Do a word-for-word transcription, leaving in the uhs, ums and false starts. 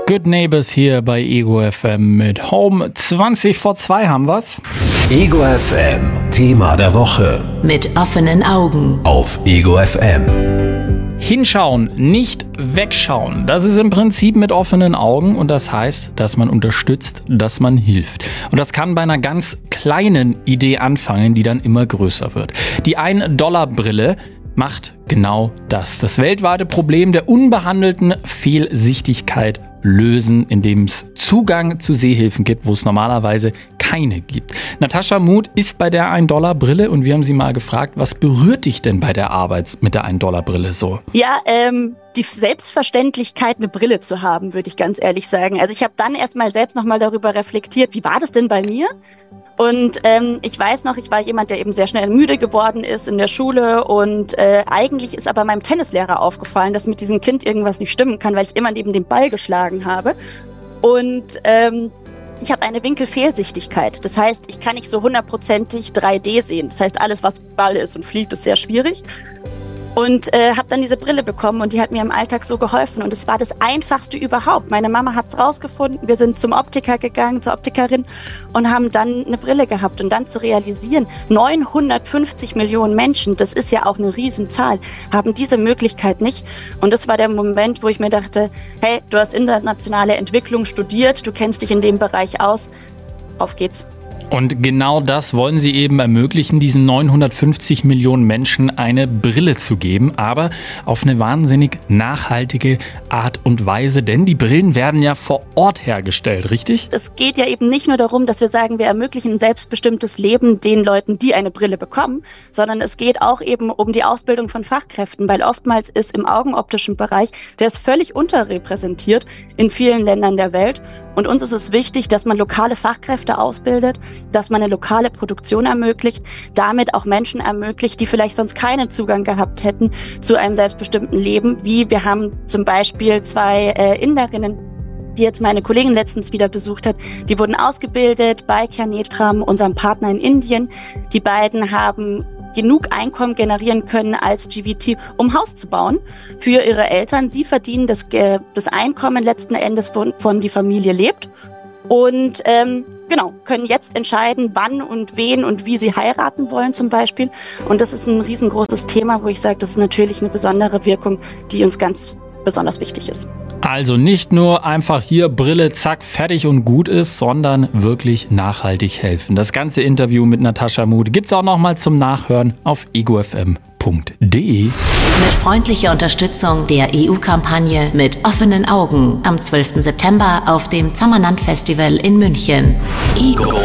Good Neighbors hier bei Ego F M mit Home. zwanzig vor zwei haben wir's. Ego F M, Thema der Woche. Mit offenen Augen. Auf Ego F M. Hinschauen, nicht wegschauen. Das ist im Prinzip mit offenen Augen und das heißt, dass man unterstützt, dass man hilft. Und das kann bei einer ganz kleinen Idee anfangen, die dann immer größer wird. Die ein-Dollar-Brille macht genau das. Das weltweite Problem der unbehandelten Fehlsichtigkeit lösen, indem es Zugang zu Sehhilfen gibt, wo es normalerweise keine gibt. Natascha Muth ist bei der ein-Dollar-Brille und wir haben sie mal gefragt, was berührt dich denn bei der Arbeit mit der ein-Dollar-Brille so? Ja, ähm, die Selbstverständlichkeit, eine Brille zu haben, würde ich ganz ehrlich sagen. Also ich habe dann erstmal selbst nochmal darüber reflektiert, wie war das denn bei mir? Und ähm, ich weiß noch, ich war jemand, der eben sehr schnell müde geworden ist in der Schule und äh, eigentlich ist aber meinem Tennislehrer aufgefallen, dass mit diesem Kind irgendwas nicht stimmen kann, weil ich immer neben dem Ball geschlagen habe. Und ähm, ich habe eine Winkelfehlsichtigkeit. Das heißt, ich kann nicht so hundertprozentig drei D sehen. Das heißt, alles, was Ball ist und fliegt, ist sehr schwierig. Und äh, habe dann diese Brille bekommen und die hat mir im Alltag so geholfen. Und es war das Einfachste überhaupt. Meine Mama hat es rausgefunden. Wir sind zum Optiker gegangen, zur Optikerin und haben dann eine Brille gehabt. Und dann zu realisieren, neunhundertfünfzig Millionen Menschen, das ist ja auch eine Riesenzahl, haben diese Möglichkeit nicht. Und das war der Moment, wo ich mir dachte, hey, du hast internationale Entwicklung studiert, du kennst dich in dem Bereich aus, auf geht's. Und genau das wollen sie eben ermöglichen, diesen neunhundertfünfzig Millionen Menschen eine Brille zu geben, aber auf eine wahnsinnig nachhaltige Art und Weise, denn die Brillen werden ja vor Ort hergestellt, richtig? Es geht ja eben nicht nur darum, dass wir sagen, wir ermöglichen ein selbstbestimmtes Leben den Leuten, die eine Brille bekommen, sondern es geht auch eben um die Ausbildung von Fachkräften, weil oftmals ist im augenoptischen Bereich, der ist völlig unterrepräsentiert in vielen Ländern der Welt. Und uns ist es wichtig, dass man lokale Fachkräfte ausbildet, dass man eine lokale Produktion ermöglicht, damit auch Menschen ermöglicht, die vielleicht sonst keinen Zugang gehabt hätten zu einem selbstbestimmten Leben. Wie wir haben zum Beispiel zwei äh, Inderinnen, die jetzt meine Kollegin letztens wieder besucht hat. Die wurden ausgebildet bei Kernetram, unserem Partner in Indien. Die beiden haben genug Einkommen generieren können als G V T, um Haus zu bauen für ihre Eltern. Sie verdienen das, das Einkommen letzten Endes, von, von die Familie lebt und ähm, genau, können jetzt entscheiden, wann und wen und wie sie heiraten wollen zum Beispiel. Und das ist ein riesengroßes Thema, wo ich sage, das ist natürlich eine besondere Wirkung, die uns ganz besonders wichtig ist. Also nicht nur einfach hier Brille, zack, fertig und gut ist, sondern wirklich nachhaltig helfen. Das ganze Interview mit Natascha Muth gibt's auch nochmal zum Nachhören auf ego f m punkt d e. Mit freundlicher Unterstützung der E U-Kampagne Mit offenen Augen am zwölften September auf dem Zammernand Festival in München. Ego